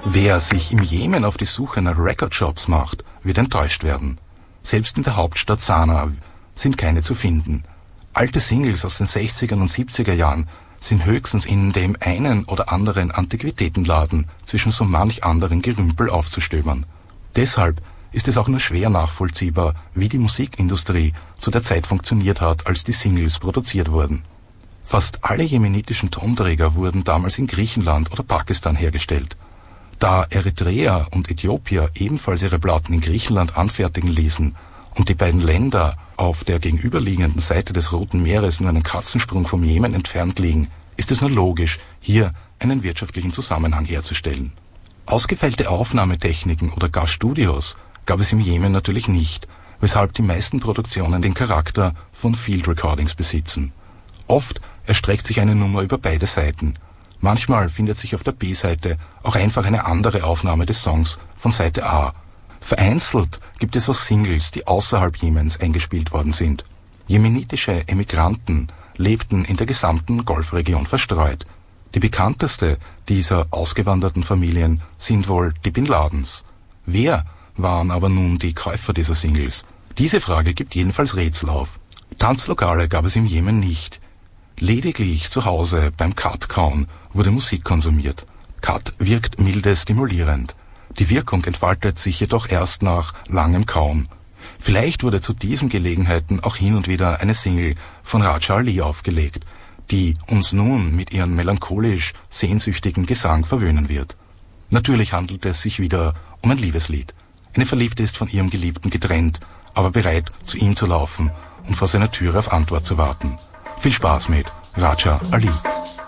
Wer sich im Jemen auf die Suche nach Recordshops macht, wird enttäuscht werden. Selbst in der Hauptstadt Sanaa sind keine zu finden. Alte Singles aus den 60er und 70er Jahren sind höchstens in dem einen oder anderen Antiquitätenladen zwischen so manch anderen Gerümpel aufzustöbern. Deshalb ist es auch nur schwer nachvollziehbar, wie die Musikindustrie zu der Zeit funktioniert hat, als die Singles produziert wurden. Fast alle jemenitischen Tonträger wurden damals in Griechenland oder Pakistan hergestellt. Da Eritrea und Äthiopier ebenfalls ihre Platten in Griechenland anfertigen ließen und die beiden Länder auf der gegenüberliegenden Seite des Roten Meeres nur einen Katzensprung vom Jemen entfernt liegen, ist es nur logisch, hier einen wirtschaftlichen Zusammenhang herzustellen. Ausgefeilte Aufnahmetechniken oder gar Studios gab es im Jemen natürlich nicht, weshalb die meisten Produktionen den Charakter von Field Recordings besitzen. Oft erstreckt sich eine Nummer über beide Seiten. Manchmal findet sich auf der B-Seite auch einfach eine andere Aufnahme des Songs von Seite A. Vereinzelt gibt es auch Singles, die außerhalb Jemens eingespielt worden sind. Jemenitische Emigranten lebten in der gesamten Golfregion verstreut. Die bekannteste dieser ausgewanderten Familien sind wohl die Bin Ladens. Wer waren aber nun die Käufer dieser Singles? Diese Frage gibt jedenfalls Rätsel auf. Tanzlokale gab es im Jemen nicht. Lediglich zu Hause beim Kat-Kauen wurde Musik konsumiert. Kat wirkt milde stimulierend. Die Wirkung entfaltet sich jedoch erst nach langem Kauen. Vielleicht wurde zu diesen Gelegenheiten auch hin und wieder eine Single von Raja Ali aufgelegt, die uns nun mit ihrem melancholisch sehnsüchtigen Gesang verwöhnen wird. Natürlich handelt es sich wieder um ein Liebeslied. Eine Verliebte ist von ihrem Geliebten getrennt, aber bereit, zu ihm zu laufen und vor seiner Türe auf Antwort zu warten. Viel Spaß mit Raja Ali.